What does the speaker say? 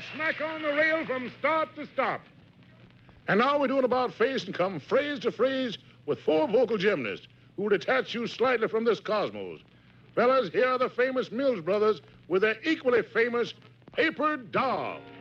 smack on the rail from start to stop. And now we're doing about face and come phrase to phrase with 4 vocal gymnasts who will detach you slightly from this cosmos. Fellas, here are the famous Mills Brothers with their equally famous Paper Doll.